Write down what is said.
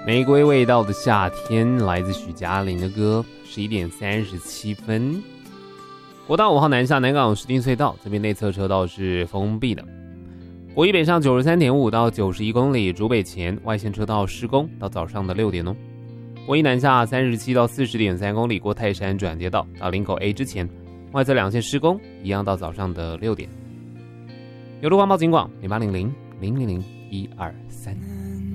玫瑰味道的夏天来自许佳玲的歌，11点37分。国道5号南下南港石碇隧道这边内侧车道是封闭的。国一北上 93.5 到91公里，竹北前外线车道施工到早上的6点哦。国一南下37到 40.3 公里，过泰山转接道到林口 A 之前，外侧两线施工一样到早上的6点。有路况报警广0800 000 123。